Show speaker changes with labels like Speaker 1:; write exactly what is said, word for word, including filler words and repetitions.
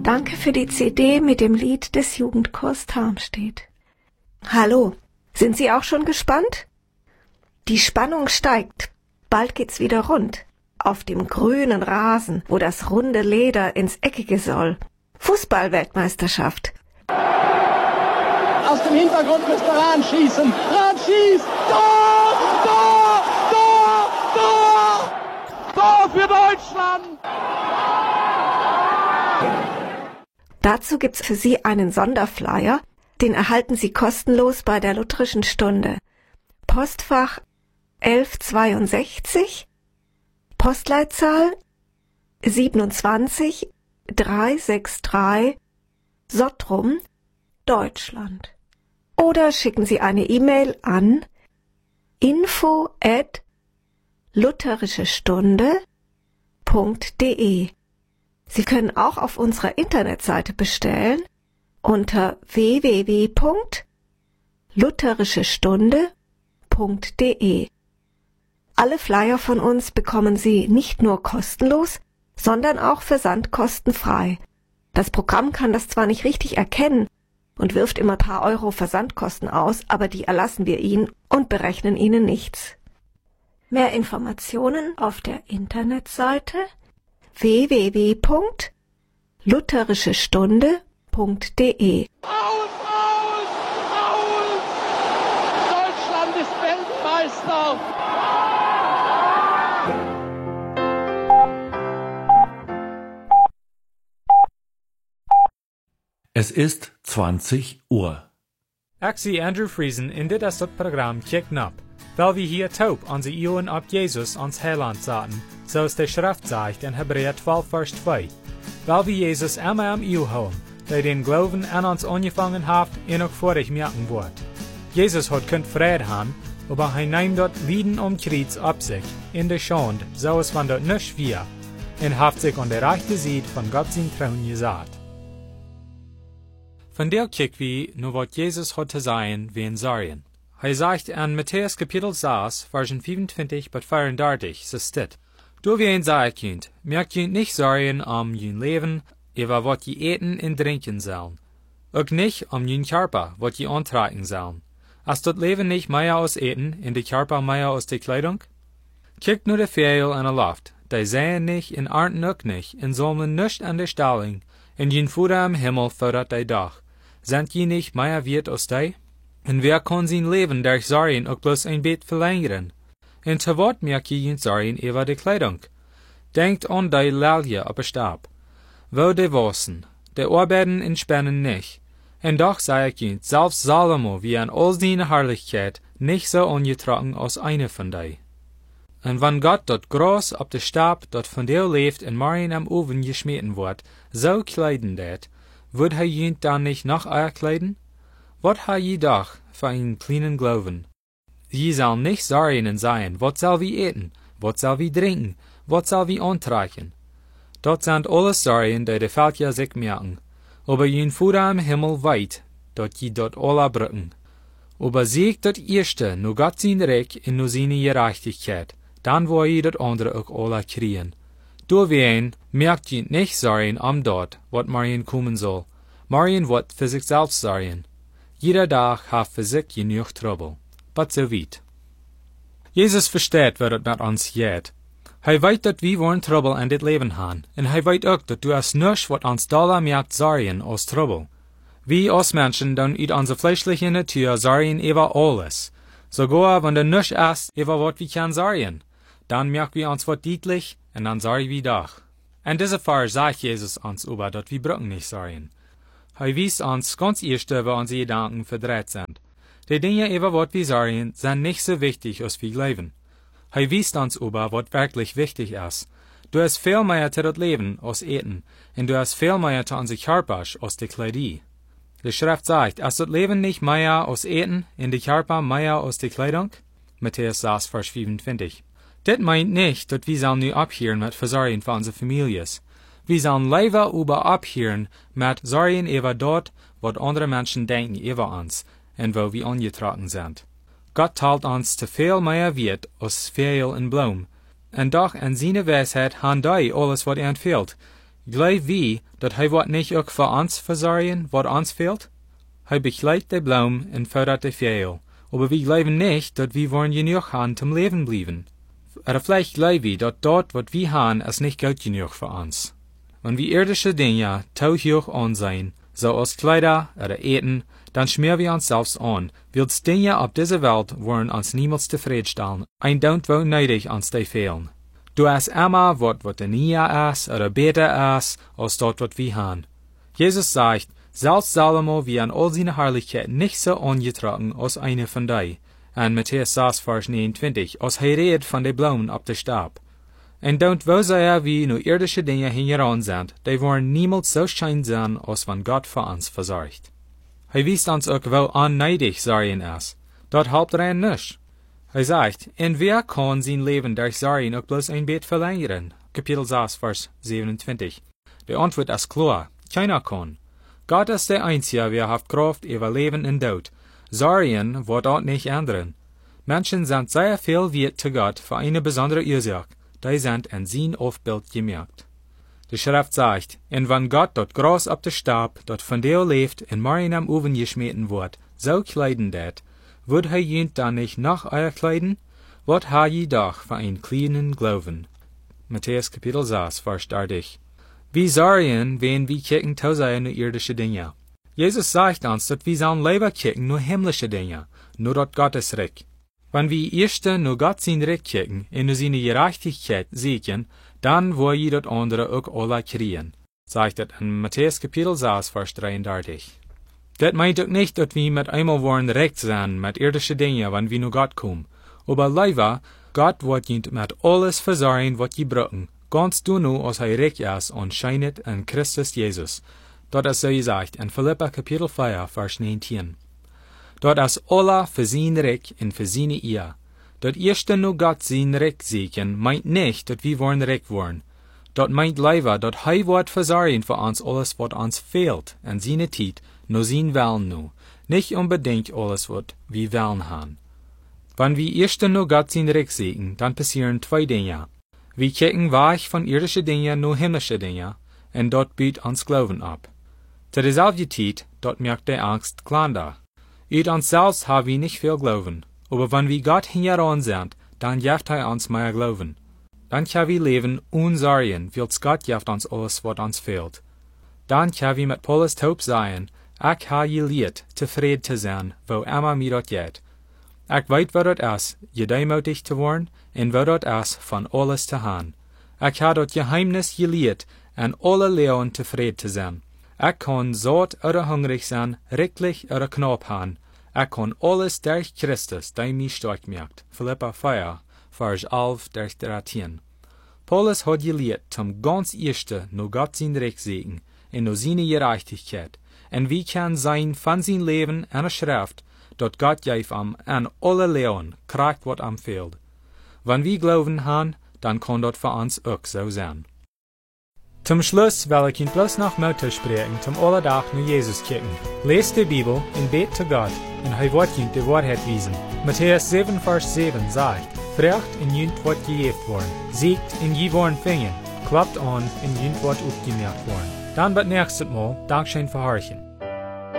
Speaker 1: Danke für die C D mit dem Lied des Jugendchors Tarmstedt. Hallo, sind Sie auch schon gespannt? Die Spannung steigt. Bald geht's wieder rund. Auf dem grünen Rasen, wo das runde Leder ins Eckige soll. Fußball-Weltmeisterschaft.
Speaker 2: Aus dem Hintergrund müsste Rahn schießen. Rahn schießt! Tor! Tor! Tor! Tor! Tor für Deutschland!
Speaker 1: Dazu gibt's für Sie einen Sonderflyer. Den erhalten Sie kostenlos bei der Lutherischen Stunde. Postfach elf zweiundsechzig, Postleitzahl siebenundzwanzig dreihundertdreiundsechzig, Sottrum, Deutschland. Oder schicken Sie eine E-Mail an info at lutherischestunde punkt de. Sie können auch auf unserer Internetseite bestellen unter w w w punkt lutherischestunde punkt de. Alle Flyer von uns bekommen Sie nicht nur kostenlos, sondern auch versandkostenfrei. Das Programm kann das zwar nicht richtig erkennen und wirft immer ein paar Euro Versandkosten aus, aber die erlassen wir Ihnen und berechnen Ihnen nichts. Mehr Informationen auf der Internetseite w w w punkt lutherischestunde punkt de.
Speaker 2: Aus, aus, aus! Deutschland ist Weltmeister!
Speaker 3: Es ist zwanzig Uhr.
Speaker 4: Ik zie Andrew Friesen in dit as het programma Kicken Up, weil wir hier taub onze Ohren op Jesus ons Heiland zaten, zoals de Schrift zegt in Hebräer twaalf vers twee. Weil wir Jesus immer am Ohr haben, der den Glauben an uns angefangen hat, en auch vor dich merken wird. Jesus hat kunt Frieden haben, aber er nimmt dort Lieden um Kreuz ab sich, in der Schande, so es von dort nicht wir, und hat sich an der rechten Seite von Gott sein Thron gesagt. Von der kick wie nur wat Jesus hat zu sagen, wie in Sarien. Er sagt an Matthäus Kapitel sechs, Versen vierundzwanzig bis vierunddreißig, so steht: Du wie ein sagen könnt, merkt ihr nicht Sarien am jün Leben, über wat je eten und trinken sollen. Auch nicht am jün Körper, wat je antragen sollen. Als das Leben nicht mehr aus Eten, in de Körper mehr aus de Kleidung? Kickt nur de Vögel an der Luft, die sehen nicht, und ernten auch nicht, und sammeln nicht an der Stalling, und jün Futter am Himmel fördert de Dach. Sind je nicht mehr wert als die? Und wer kann sein Leben durch Sarien auch bloß ein Bett verlängern? Und zu wat merkt je jün Sarien über de Kleidung? Denkt an die Lilje op der Stab. Wo de wassen, de arbeiten und spannen nicht. Und doch sei ich jün, selbst Salomo wie an all seine Herrlichkeit nicht so ungetrocken als eine von die. Und wenn Gott dort groß op der Stab, dort von der lebt und morgen am Ofen geschmeten wird, so kleiden det, wird er jünt dann nicht noch euer kleiden? Wat ha je doch für einen kleinen Glauben? Je soll nicht Sarien sein, wat soll wir eten, wat soll wir trinken, wat soll wir antreichen? Dort sind alles Sarien, die de Völker sich merken. Aber jün Futter am Himmel weit, dort je dort alle brücken. Aber siegt dort erste, nur Gott sein Reich und nur seine Gerechtigkeit, dann wo je dort andere auch alle kriegen. Durch wen merkt je nicht Sarien am dort, wat Marien kommen soll. Marien wat für sich selbst Sarien. Jeder Tag hat für sich genug Trouble. But so weit. Jesus versteht, wer mit uns geht. Hij weet dat wir wollen Trouble in dit Leben haben. Und hij weet auch, dat du es nichts, wat uns doller merkt Sarien als Trouble. Wir als Menschen dann uit onze fleischliche Natur Sarien über alles. Sogar wenn du nichts ist, über wat wir kann Sarien. Dann merken wir uns wat deutlich, und dann sorry wir doch. Und diese Fall sagt Jesus uns über, dat wir brücken nicht Sarien. Hij wies uns ganz erst, wo unsere Gedanken verdreht sind. Die Dinge über wat wir Sarien sind nicht so wichtig, als wir glauben. Hij wies uns über, wat wirklich wichtig ist. Du hast viel mehr zu das Leben als Eten, und du hast viel mehr zu unser Körper als die Kleidung. Die Schrift sagt, ist das Leben nicht mehr als Eten, und die Körper mehr als die Kleidung? Matthäus sechs, Vers vierundzwanzig. Das meint nicht, dass wir sollen nu abhören mit Versorgen für unsere Families. Wir sollen lieber über abhören mit Sorgen über dort, was andere Menschen denken über uns, und wo wir angetragen sind. Gott teilt uns zu viel mehr Wert als Vögel und Blumen, und doch in seiner Weisheit haben die alles, was ihnen fehlt. Gleich wie, dat hij wat nicht ook voor ons verzorgen, wat ons fehlt? Hij begleidt de Blom en fördert de Fjell. Aber wir glauben nicht, dat wir wollen genug haben zum Leben bleiben. Oder vielleicht glauben wir, dat dort, wat wir haben, es nicht gut genug für uns. Wenn wir irdische Dinge zu hoch ansehen, so als Kleider oder Eten, dann schmieren wir uns selbst an, weil die Dinge auf dieser Welt wollen uns niemals zufriedenstellen, und don't wo nötig uns die fehlen. Du hast immer wat wat der näher ist oder besser ist, als dort, wat wir haben. Jesus sagt, selbst Salomo wie an all seine Herrlichkeit nicht so angetragen als eine von die. Und Matthäus sechs, Vers neunundzwanzig, als hij redet von de Blumen op de Stab. En don't wo sehr wie nur irdische Dinge hingeran sind, die wollen niemals so schön sein, als wenn Gott für uns versorgt. Hij wies uns auch, wo unneidig Sorgen ist. Dort helpt rein nicht. Hij sagt, en wer kann sein Leben durch Sorgen auch bloß ein Bett verlängern? Kapitel sechs, Vers siebenundzwanzig. Die Antwort ist klar, keiner kann. Gott ist der Einzige, wer hat Kraft über Leben und Tod. Sorgen wird dort nicht ändern. Menschen sind sehr viel wert zu Gott für eine besondere Ursache. Die sind in sein Aufbild gemerkt. Die Schrift sagt, und wenn Gott dort Gras ab der Stab, dort von der lebt und morgen am Ofen geschmeten wird, so kleiden det, wird er jünt dann nicht nach euer kleiden? Wat ha je doch für einen kleinen Glauben? Matthäus Kapitel sechs, Vers dreißig. Wie sorgen, wenn wir kicken tausend nur irdische Dinge. Jesus sagt uns, dass wir sollen lieber kicken nur himmlische Dinge, nur dort Gottes Reich. Wenn wir erste nur Gott sein Reich kicken und nur seine Gerechtigkeit siegen, dann wollen wir das andere auch alle kriegen, sagt es in Matthäus Kapitel sechs, Vers dreiunddreißig. Das meint auch nicht, dass wir mit einmal wollen recht sein mit irdische Dinge, wenn wir nur Gott kommen. Aber leider, Gott wird uns mit alles versorgen, was wir brauchen. Ganz du nu, als hij reich ist und scheinet in Christus Jesus. Dort ist so gesagt in Philippa Kapitel vier, Vers neunzehn. Dort ist Allah für sein Reich und für seine Ehe. Dort erste nu Gott sein Reich siegen, meint nicht, dass wir wollen reich wollen. Dort meint leider, dass hij wird versorgen für uns alles, was uns fehlt, in seine Zeit, nur sein Willen nu. Nicht unbedingt alles, was wir wollen haben. Wenn wir erste nu Gott sein Reich siegen, dann passieren zwei Dinge. Wir kicken weich von irdische Dinge nur himmlische Dinge, und dort bietet uns Glauben ab. Zu derselben Zeit, dort merkt der Angst Klander. Ut uns selbst haben wir nicht viel Glauben, aber wenn wir Gott hingeran sind, dann gibt er uns mehr Glauben. Dann können wir leben ohne Sorgen, weil Gott gibt uns alles, was uns fehlt. Dann können wir mit Paulus taub sein, ich habe gelehrt, zufrieden zu sein, wo immer mir dort geht. Ich weiß, wo dort ist, gedemütigt zu werden, und wo dort ist, von alles zu haben. Ich habe dort Geheimnis gelehrt, an alle Lehren zufrieden zu sein. Ich kann satt oder hungrig sein, reichlich oder knapp haben. Ich kann alles durch Christus, der mich stark macht. Philippa vier, Vers elf durch dreizehn. Paulus hat gelehrt, zum ganz ersten nur Gott sein Recht segen, und nur seine Gerechtigkeit. Und wie kann sein von sein Leben eine Schrift, dort Gott gef am an alle Lehren, kriegt wat am fehlt. Wenn wir Glauben haben, dann kann dort für uns auch so sein. Zum Schluss will ich Ihnen bloß noch Motto sprechen, zum Allerdach nur Jesus kicken. Lest die Bibel und bet zu Gott, und er wird Ihnen die Wahrheit wiesen. Matthäus sieben, Vers sieben sagt, Frecht in jünt wird gejeft worden, siegt in je worden fingen, klappt an in jünt wird aufgemerkt worden. Dann beim nächsten Mal, Dankeschön für Horchen.